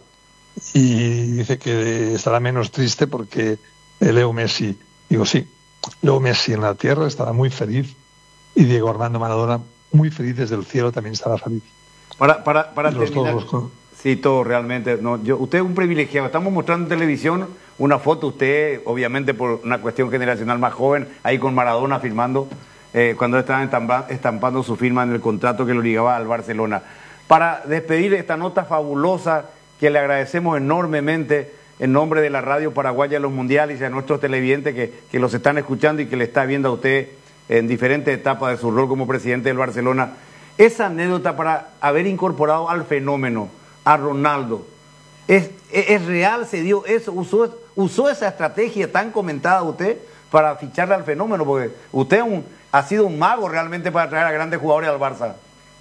S9: Y dice que estará menos triste porque Leo Messi. Digo, sí, Leo Messi en la tierra estará muy feliz y Diego Armando Maradona muy feliz desde el cielo también estará feliz.
S3: Para, para, para
S9: los
S3: terminar,
S9: todos los...
S3: sí, todo realmente. No, yo, usted es un privilegiado. Estamos mostrando en televisión una foto, usted, obviamente por una cuestión generacional más joven, ahí con Maradona firmando, eh, cuando estaban estampando, estampando su firma en el contrato que lo ligaba al Barcelona. Para despedir esta nota fabulosa que le agradecemos enormemente en nombre de la Radio Paraguaya de los Mundiales y a nuestros televidentes que, que los están escuchando y que le está viendo a usted en diferentes etapas de su rol como presidente del Barcelona. Esa anécdota para haber incorporado al fenómeno, a Ronaldo, ¿es, es, es real? ¿Se dio eso? ¿Usó, ¿Usó esa estrategia tan comentada usted para ficharle al fenómeno? Porque usted un, ha sido un mago realmente para traer a grandes jugadores al Barça.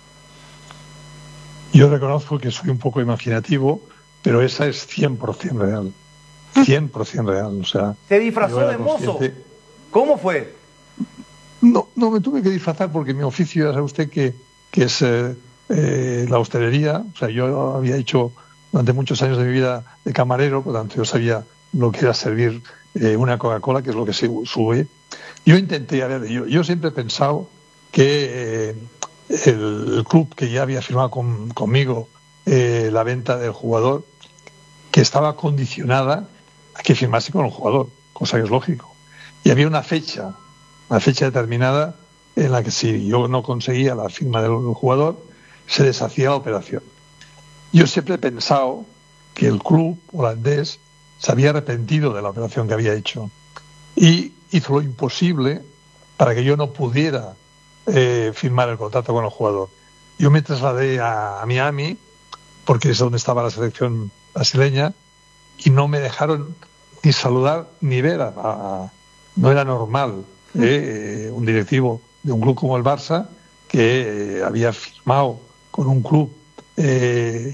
S9: Yo reconozco que soy un poco imaginativo, pero esa es cien por ciento real. cien por ciento real. O sea,
S3: ¿se disfrazó de mozo? ¿Cómo fue?
S9: No, no me tuve que disfrazar porque mi oficio, ya sabe usted que, que es eh, eh, la hostelería. O sea, yo había hecho durante muchos años de mi vida de camarero, por lo tanto yo sabía lo que era servir eh, una Coca-Cola, que es lo que se sube. Yo intenté, a ver, yo, yo siempre he pensado que... Eh, El, el club que ya había firmado con, conmigo eh, la venta del jugador, que estaba condicionada a que firmase con el jugador, cosa que es lógico. Y había una fecha, una fecha determinada en la que si yo no conseguía la firma del jugador, se deshacía la operación. Yo siempre he pensado que el club holandés se había arrepentido de la operación que había hecho y hizo lo imposible para que yo no pudiera eh, firmar el contrato con el jugador. Yo me trasladé a, a Miami, porque es donde estaba la selección brasileña, y no me dejaron ni saludar ni ver. A, a, no era normal eh, un directivo de un club como el Barça, que eh, había firmado con un club eh,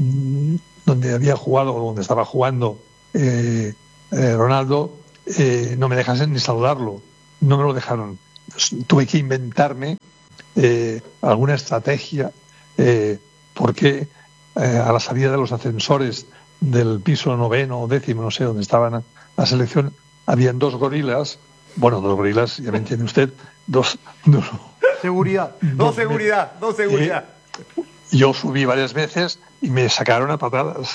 S9: donde había jugado, donde estaba jugando eh, eh, Ronaldo, eh, no me dejasen ni saludarlo. No me lo dejaron. Tuve que inventarme eh, alguna estrategia, eh, porque eh, a la salida de los ascensores del piso noveno o décimo, no sé, donde estaban la selección, habían dos gorilas, bueno, dos gorilas, ya me entiende usted, dos... dos
S5: Seguridad.
S3: Dos seguridad, dos seguridad.
S9: Eh, yo subí varias veces y me sacaron a patadas.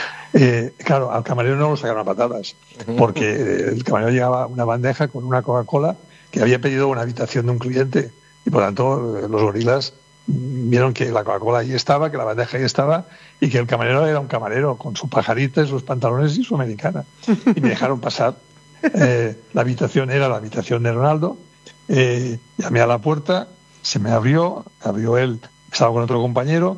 S9: Eh, claro, al camarero no lo sacaron a patadas, porque el camarero llegaba una bandeja con una Coca-Cola que había pedido una habitación de un cliente, y por tanto los gorilas vieron que la Coca-Cola ahí estaba, que la bandeja ahí estaba, y que el camarero era un camarero con su pajarita, sus pantalones y su americana. Y me dejaron pasar. Eh, la habitación era la habitación de Ronaldo. Eh, llamé a la puerta, se me abrió, abrió él, estaba con otro compañero,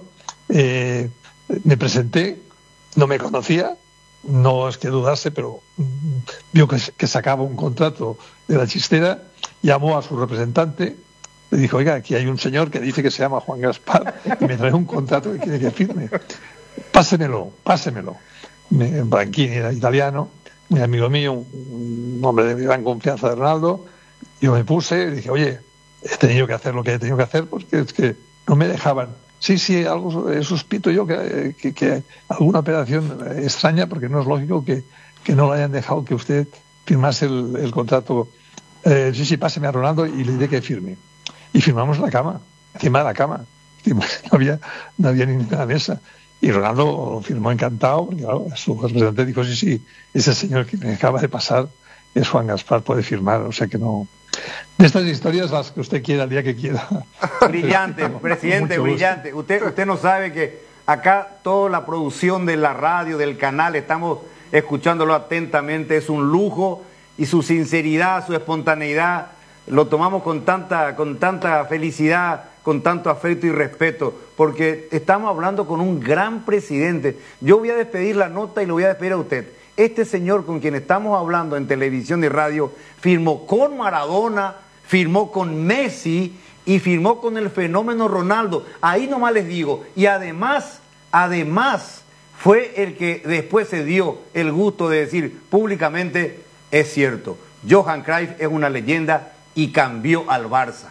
S9: eh, me presenté, no me conocía, no es que dudase, pero mm, vio que, que sacaba un contrato de la chistera, llamó a su representante, le dijo, oiga, aquí hay un señor que dice que se llama Juan Gaspar y me trae un contrato que quiere que firme. Pásemelo, pásemelo. Me, Branchini era italiano, muy amigo mío, un hombre de gran confianza de Ronaldo. Yo me puse y dije, oye, he tenido que hacer lo que he tenido que hacer porque es que no me dejaban. Sí, sí, algo sospito yo que, que, que alguna operación extraña, porque no es lógico que, que no le hayan dejado que usted firmase el, el contrato. Eh, sí, sí, páseme a Ronaldo y le diré que firme. Y firmamos en la cama, encima de la cama. No había, no había ninguna mesa. Y Ronaldo lo firmó encantado, porque claro, su representante dijo, sí, sí, ese señor que me acaba de pasar es Juan Gaspar, puede firmar. O sea que no... De estas historias, las que usted quiera, el día que quiera.
S3: Brillante, presidente, brillante. Usted, usted no sabe que acá toda la producción de la radio, del canal, estamos escuchándolo atentamente, es un lujo, y su sinceridad, su espontaneidad, lo tomamos con tanta, con tanta felicidad, con tanto afecto y respeto, porque estamos hablando con un gran presidente. Yo voy a despedir la nota y lo voy a despedir a usted. Este señor con quien estamos hablando en televisión y radio firmó con Maradona, firmó con Messi y firmó con el fenómeno Ronaldo. Ahí nomás les digo. Y además, además, fue el que después se dio el gusto de decir públicamente, es cierto, Johan Cruyff es una leyenda y cambió al Barça.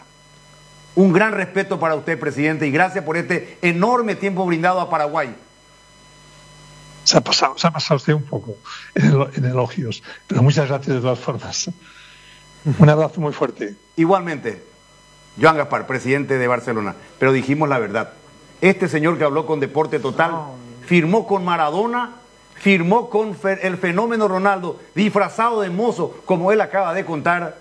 S3: Un gran respeto para usted, presidente, y gracias por este enorme tiempo brindado a Paraguay.
S9: Se ha pasado, se ha pasado usted un poco en, en elogios, pero muchas gracias de todas formas. Un abrazo muy fuerte.
S3: Igualmente, Johan Gaspar, presidente de Barcelona, pero dijimos la verdad. Este señor que habló con Deporte Total firmó con Maradona, firmó con el fenómeno Ronaldo, disfrazado de mozo, como él acaba de contar,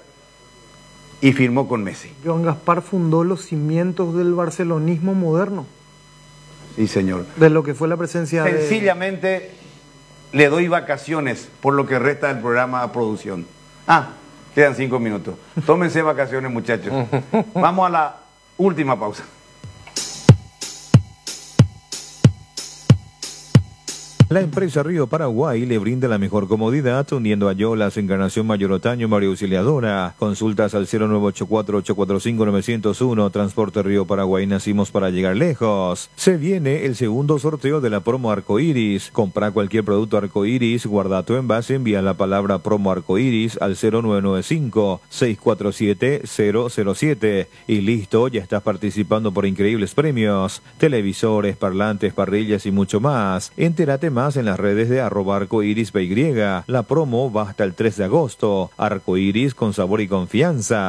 S3: y firmó con Messi.
S5: Johan Gaspar fundó los cimientos del barcelonismo moderno.
S3: Sí, señor.
S5: De lo que fue la presencia de...
S3: Sencillamente le doy vacaciones por lo que resta del programa a producción. Ah, quedan cinco minutos. Tómense vacaciones, muchachos. Vamos a la última pausa.
S6: La empresa Río Paraguay le brinda la mejor comodidad uniendo a Yola, su Encarnación Mayor Otaño, María Auxiliadora. Consultas al cero nueve ocho cuatro, ocho cuatro cinco, nueve cero uno. Transporte Río Paraguay, nacimos para llegar lejos. Se viene el segundo sorteo de la promo Arcoiris. Compra cualquier producto Arcoiris, guarda tu envase, envía la palabra promo Arcoiris al cero nueve nueve cinco, seis cuatro siete, cero cero siete. Y listo, ya estás participando por increíbles premios. Televisores, parlantes, parrillas y mucho más. Entérate más en las redes de arroba arcoiris py. La promo va hasta el tres de agosto. Arcoiris con sabor y confianza.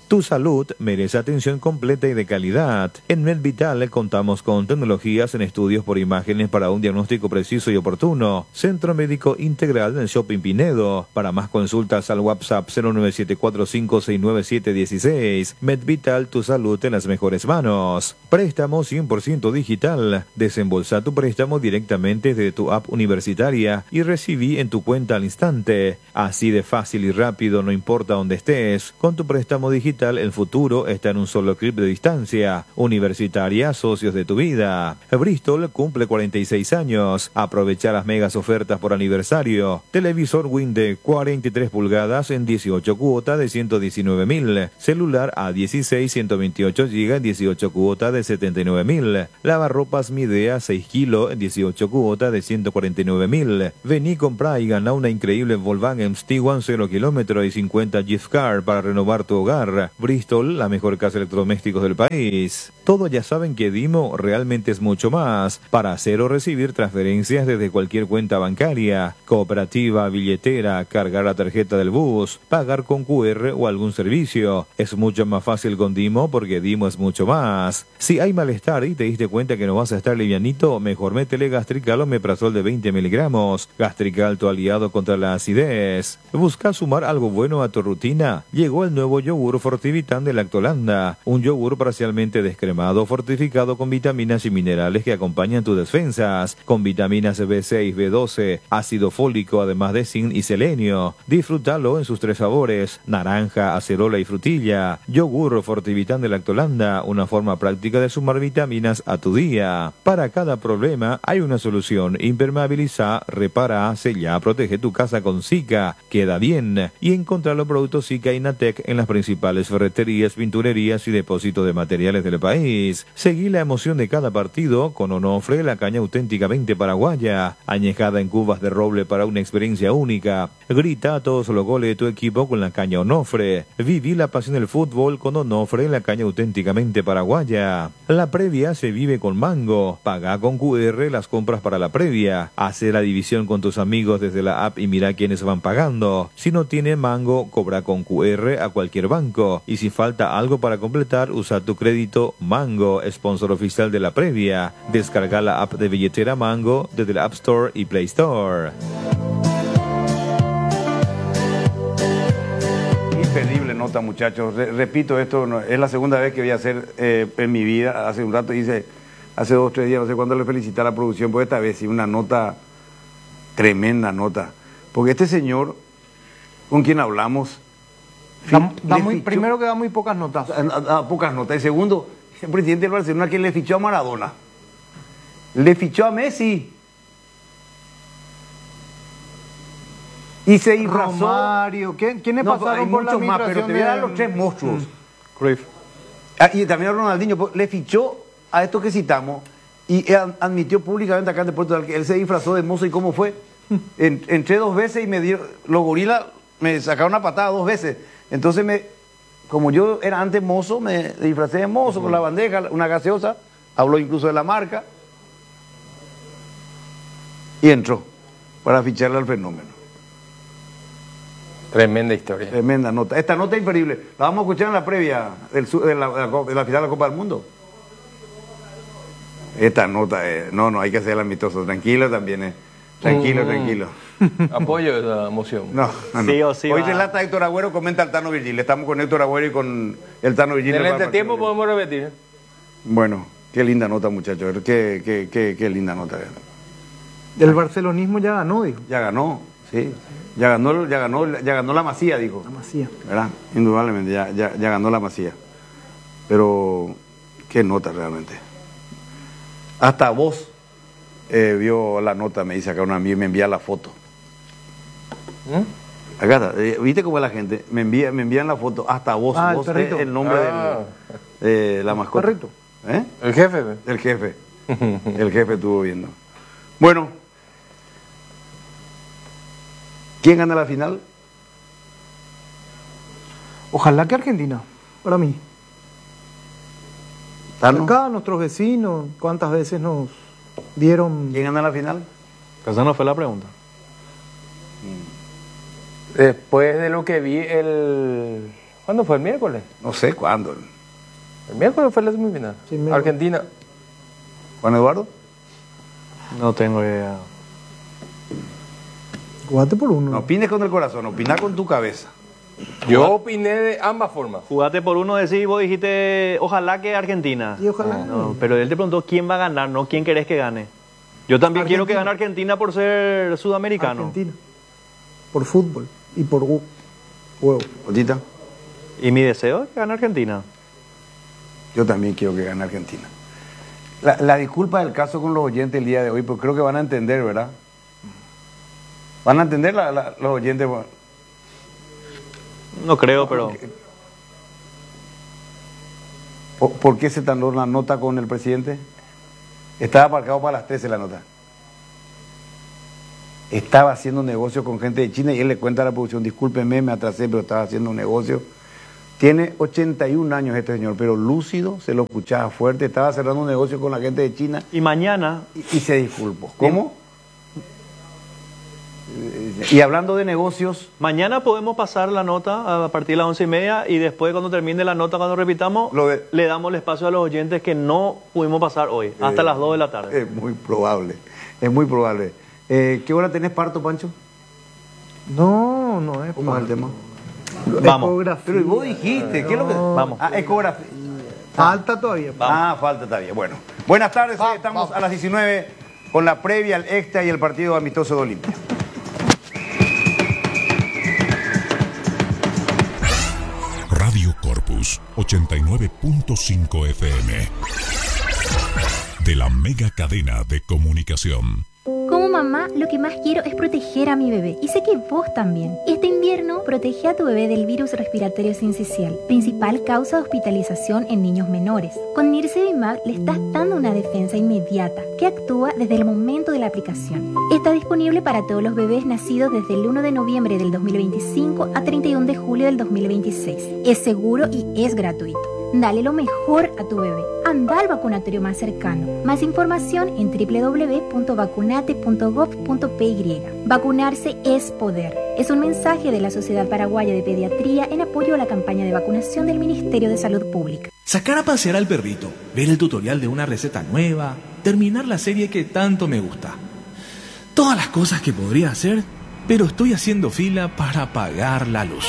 S6: Tu salud merece atención completa y de calidad. En MedVital contamos con tecnologías en estudios por imágenes para un diagnóstico preciso y oportuno. Centro Médico Integral en Shopping Pinedo. Para más consultas al WhatsApp cero nueve siete cuatro cinco seis nueve siete uno seis. MedVital, tu salud en las mejores manos. Préstamo cien por ciento digital. Desembolsa tu préstamo directamente desde tu app universitaria y recibí en tu cuenta al instante. Así de fácil y rápido, no importa dónde estés. Con tu préstamo digital, el futuro está en un solo clip de distancia. Universitaria, socios de tu vida. Bristol cumple cuarenta y seis años. Aprovecha las megas ofertas por aniversario. Televisor Winde cuarenta y tres pulgadas en dieciocho cuotas de ciento diecinueve mil. Celular A dieciséis ciento veintiocho gigas en dieciocho cuotas de setenta y nueve mil. Lavarropas Midea seis kilos en dieciocho cuotas de ciento cuarenta y nueve mil. Vení, comprá y gana una increíble Volkswagen Tiguan cero kilómetros y cincuenta gift card para renovar tu hogar. Bristol, la mejor casa de electrodomésticos del país. Todos ya saben que Dimo realmente es mucho más. Para hacer o recibir transferencias desde cualquier cuenta bancaria, cooperativa, billetera, cargar la tarjeta del bus, pagar con Q R o algún servicio. Es mucho más fácil con Dimo porque Dimo es mucho más. Si hay malestar y te diste cuenta que no vas a estar livianito, mejor métele Gastrical o Meprazol de veinte miligramos. Gastrical, tu aliado contra la acidez. ¿Buscas sumar algo bueno a tu rutina? Llegó el nuevo yogur Fortivitan de Lactolanda, un yogur parcialmente descremado fortificado con vitaminas y minerales que acompañan tus defensas, con vitaminas B seis, B doce, ácido fólico, además de zinc y selenio. Disfrútalo en sus tres sabores, naranja, acerola y frutilla. Yogur Fortivitan de Lactolanda, una forma práctica de sumar vitaminas a tu día. Para cada problema hay una solución. Impermeabiliza, repara, sella, protege tu casa con Zika. Queda bien. Y encontrá los productos Zika y Natec en las principales ferreterías, pinturerías y depósitos de materiales del país. Seguí la emoción de cada partido con Onofre, la caña auténticamente paraguaya, añejada en cubas de roble para una experiencia única. Grita a todos los goles de tu equipo con la caña Onofre. Viví la pasión del fútbol con Onofre, la caña auténticamente paraguaya. La previa se vive con Mango. Paga con Q R las compras para la previa. Hace la división con tus amigos desde la app y mira quiénes van pagando. Si no tiene Mango, cobra con Q R a cualquier banco. Y si falta algo para completar, usa tu crédito Mango, sponsor oficial de la previa. Descarga la app de billetera Mango desde la App Store y Play Store.
S3: Imperdible nota, muchachos. Re- repito, esto no, es la segunda vez que voy a hacer eh, en mi vida. Hace un rato hice, hace dos o tres días, no sé cuándo le felicité a la producción, por esta vez sí, una nota, tremenda nota. Porque este señor, con quien hablamos,
S5: Da, da
S3: le
S5: muy,
S3: fichó-
S5: primero que da muy pocas notas.
S3: a, a- a pocas notas. Y segundo, el presidente del Barcelona que le fichó a Maradona. Le fichó a Messi. Y se disfrazó.
S5: Romario, ¿quién- ¿quiénes
S3: No,
S5: pasaron
S3: hay
S5: por la
S3: muchos más, pero te voy a dar los tres
S5: de-
S3: monstruos.
S7: Cruyff.
S3: Ah, y también a Ronaldinho, pues, le fichó a estos que citamos y él admitió públicamente acá en Portugal que él se disfrazó de mozo. ¿Y cómo fue? En- entré dos veces y me dio, los gorilas me sacaron una patada dos veces. Entonces, me, como yo era antes mozo, me disfracé de mozo con la bandeja, una gaseosa, habló incluso de la marca y entró para ficharle al fenómeno.
S4: Tremenda historia.
S3: Tremenda nota. Esta nota es increíble. La vamos a escuchar en la previa del, su- de, la, de, la, co- de la final de la Copa del Mundo. Esta nota, eh, no, no, hay que hacerla amistoso. Tranquilo también, eh. Tranquilo,
S4: Mm.
S3: tranquilo.
S4: Apoyo esa emoción.
S3: No, no,
S7: Sí
S3: no.
S7: o sí
S3: Hoy
S7: va.
S3: relata Héctor Agüero, comenta el Tano Virgil. Estamos con Héctor Agüero y con el Tano Virgil.
S4: En el
S3: para el
S4: entretiempo
S3: partido.
S4: podemos repetir.
S3: Bueno, qué linda nota, muchachos. Qué, qué, qué, qué linda nota.
S5: El barcelonismo ya ganó, dijo.
S3: Ya ganó, sí. Ya ganó, ya ganó, ya ganó la Masía, dijo.
S5: La Masía.
S3: ¿Verdad? Indudablemente, ya, ya, ya ganó la Masía. Pero, qué nota realmente. Hasta vos eh, vio la nota, me dice acá una amiga, me envía la foto.
S4: ¿Mm?
S3: Acá está, eh, ¿viste cómo es la gente? Me envía, me envían la foto, hasta vos,
S5: Ah, el
S3: vos
S5: perrito.
S3: es el nombre
S4: Ah.
S3: del, de la mascota.
S5: Perrito.
S3: ¿Eh?
S4: El jefe. ve.
S3: El jefe. El jefe estuvo viendo. Bueno, ¿quién gana la final?
S5: Ojalá que Argentina, para mí.
S3: ¿Tano?
S5: Acá nuestros vecinos, ¿cuántas veces nos dieron?
S3: ¿Quién gana la final?
S7: Esa no fue la pregunta.
S4: Después de lo que vi el ¿Cuándo fue? ¿El miércoles?
S3: No sé cuándo.
S4: El miércoles fue la semifinal.
S5: Sí, miércoles.
S4: Argentina.
S3: Juan Eduardo.
S7: No tengo idea.
S5: Jugate por uno.
S3: No opines con el corazón, opina con tu cabeza.
S4: Yo opiné de ambas formas.
S7: Jugate por uno, decís, vos dijiste, ojalá que Argentina.
S5: Y ojalá.
S7: No, pero él te preguntó quién va a ganar, no quién querés que gane. Yo también quiero que gane Argentina por ser sudamericano.
S5: Argentina. Por fútbol y por hu- huevo.
S3: Otita,
S7: Y mi deseo es que gane Argentina.
S3: yo también quiero que gane Argentina. La, la disculpa del caso con los oyentes el día de hoy, porque creo que van a entender, ¿verdad? ¿Van a entender la- la- los oyentes? Bueno,
S7: No creo, pero...
S3: ¿Por, por qué se tardó la nota con el presidente? Estaba aparcado para las trece la nota. Estaba haciendo un negocio con gente de China y él le cuenta a la producción, discúlpenme, me atrasé, pero estaba haciendo un negocio. Tiene ochenta y un años este señor, pero lúcido, se lo escuchaba fuerte, estaba cerrando un negocio con la gente de China
S7: Y mañana...
S3: y, y se disculpó. ¿Cómo? Y hablando de negocios,
S7: Mañana podemos pasar la nota a partir de las once y media y después cuando termine la nota, cuando repitamos,
S3: Lo de-
S7: le damos el espacio a los oyentes que no pudimos pasar hoy, hasta
S3: eh,
S7: las dos de la tarde.
S3: es muy probable, es muy probable. Eh, ¿Qué hora tenés parto, Pancho?
S5: No, no es.
S3: ¿Cómo es el tema?
S7: Vamos.
S5: Ecografía.
S3: Pero ¿y vos dijiste, ¿qué es lo que...?
S7: Vamos.
S3: Ah, ecografía.
S5: Falta todavía.
S3: Ah, falta todavía. Bueno, buenas tardes, hoy estamos a las diecinueve con la previa, el extra y el partido amistoso de Olimpia.
S10: Radio Corpus ochenta y nueve punto cinco F M. De la mega cadena de comunicación.
S11: Como mamá, lo que más quiero es proteger a mi bebé. Y sé que vos también. Este invierno, protege a tu bebé del virus respiratorio sincicial, principal causa de hospitalización en niños menores. Con Nirsevimab le estás dando una defensa inmediata que actúa desde el momento de la aplicación. Está disponible para todos los bebés nacidos desde el uno de noviembre del dos mil veinticinco a treinta y uno de julio del dos mil veintiséis. Es seguro y es gratuito. Dale lo mejor a tu bebé. Anda al vacunatorio más cercano. Más información en doble u doble u doble u punto vacunate punto gov punto p y. Vacunarse es poder. Es un mensaje de la Sociedad Paraguaya de Pediatría en apoyo a la campaña de vacunación del Ministerio de Salud Pública.
S12: Sacar a pasear al perrito, ver el tutorial de una receta nueva, terminar la serie que tanto me gusta. Todas las cosas que podría hacer, pero estoy haciendo fila para pagar la luz.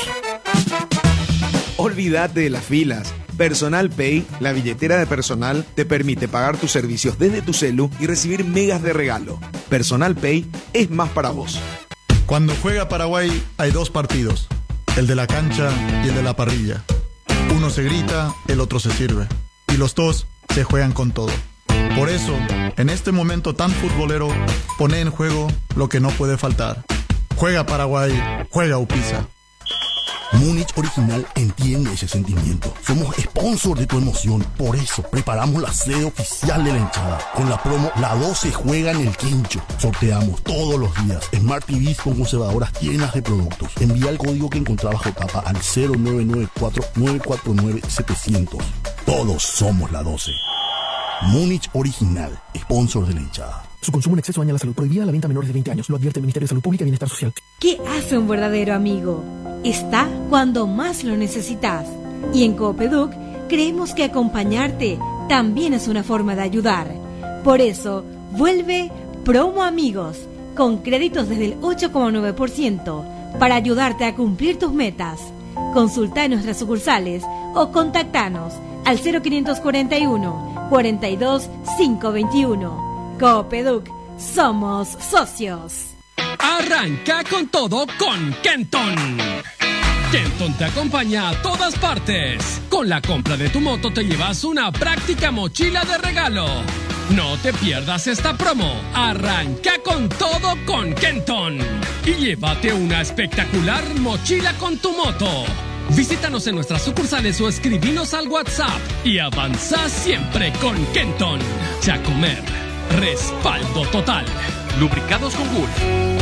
S13: Olvídate de las filas. Personal Pay, la billetera de personal, te permite pagar tus servicios desde tu celu y recibir megas de regalo. Personal Pay es más para vos.
S14: Cuando juega Paraguay hay dos partidos, el de la cancha y el de la parrilla. Uno se grita, el otro se sirve. Y los dos se juegan con todo. Por eso, en este momento tan futbolero, pone en juego lo que no puede faltar. Juega Paraguay, juega Upisa.
S15: Múnich Original entiende ese sentimiento. Somos sponsor de tu emoción. Por eso preparamos la sede oficial de la hinchada. Con la promo La doce juega en el quincho. Sorteamos todos los días Smart T Vs con conservadoras llenas de productos. Envía el código que encontraba bajo tapa al cero nueve nueve cuatro nueve cuatro nueve siete cero cero. Todos somos La doce. Múnich Original, sponsor de la hinchada.
S16: Su consumo en exceso daña la salud. Prohibida la venta a menores de veinte años. Lo advierte el Ministerio de Salud Pública y Bienestar Social.
S17: ¿Qué hace un verdadero amigo? Está cuando más lo necesitas. Y en Coopeduc creemos que acompañarte también es una forma de ayudar. Por eso, vuelve Promo Amigos, con créditos desde el ocho coma nueve por ciento, para ayudarte a cumplir tus metas. Consulta en nuestras sucursales o contactanos al cero quinientos cuarenta y uno, cuarenta y dos, quinientos veintiuno. Coopeduc, somos socios.
S18: Arranca con todo con Kenton. Kenton te acompaña a todas partes. Con la compra de tu moto te llevas una práctica mochila de regalo. No te pierdas esta promo. Arranca con todo con Kenton y llévate una espectacular mochila con tu moto. Visítanos en nuestras sucursales o escribinos al WhatsApp y avanza siempre con Kenton. Chacomer, respaldo total. Lubricados con Gulf.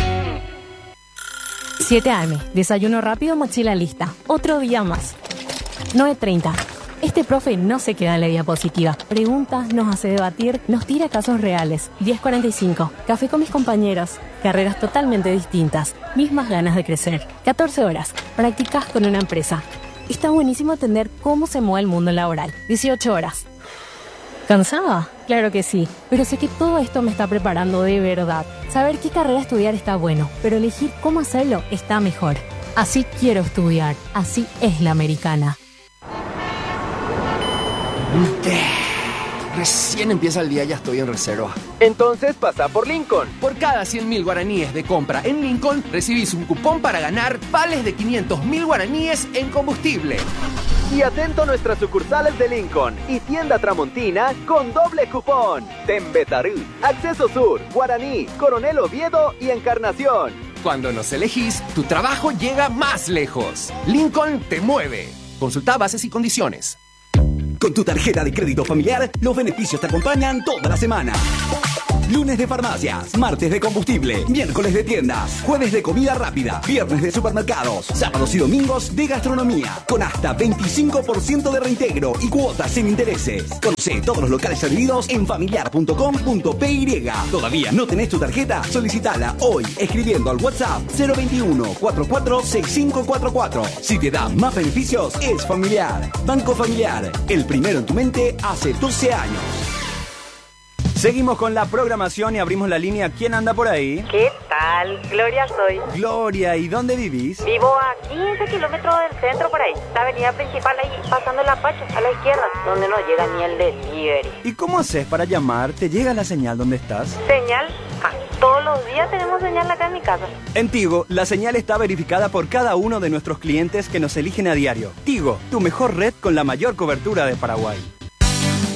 S19: siete a eme, desayuno rápido, mochila lista. Otro día más. nueve treinta. Este profe no se queda en la diapositiva. Pregunta, nos hace debatir, nos tira casos reales. diez cuarenta y cinco. Café con mis compañeros. Carreras totalmente distintas. Mismas ganas de crecer. catorce horas. Prácticas con una empresa. Está buenísimo entender cómo se mueve el mundo laboral. dieciocho horas. ¿Cansada? Claro que sí, pero sé que todo esto me está preparando de verdad. Saber qué carrera estudiar está bueno, pero elegir cómo hacerlo está mejor. Así quiero estudiar, así es la americana.
S20: Recién empieza el día y ya estoy en reserva.
S21: Entonces pasa por Lincoln. Por cada cien mil guaraníes de compra en Lincoln, recibís un cupón para ganar vales de quinientos mil guaraníes en combustible.
S22: Y atento a nuestras sucursales de Lincoln y tienda Tramontina con doble cupón. Tembetarí, Acceso Sur, Guaraní, Coronel Oviedo y Encarnación.
S21: Cuando nos elegís, tu trabajo llega más lejos. Lincoln te mueve. Consulta bases y condiciones.
S23: Con tu tarjeta de crédito familiar, los beneficios te acompañan toda la semana. Lunes de farmacias, martes de combustible, miércoles de tiendas, jueves de comida rápida, viernes de supermercados, sábados y domingos de gastronomía, con hasta veinticinco por ciento de reintegro y cuotas sin intereses. Conoce todos los locales servidos en familiar punto com punto p y. ¿Todavía no tenés tu tarjeta? Solicitala hoy escribiendo al WhatsApp cero veintiuno, cuarenta y cuatro, sesenta y cinco cuarenta y cuatro. Si te da más beneficios, es Familiar. Banco Familiar, el primero en tu mente hace doce años.
S24: Seguimos con la programación y abrimos la línea. ¿Quién anda por ahí?
S25: ¿Qué tal? Gloria soy.
S24: Gloria, ¿y dónde vivís?
S25: Vivo a quince kilómetros del centro por ahí. La avenida principal ahí, pasando la Pacha, a la izquierda, donde no llega ni el delivery.
S24: ¿Y cómo haces para llamar? ¿Te llega la señal donde estás?
S25: ¿Señal? Ah, todos los días tenemos señal acá en mi casa.
S24: En Tigo, la señal está verificada por cada uno de nuestros clientes que nos eligen a diario. Tigo, tu mejor red con la mayor cobertura de Paraguay.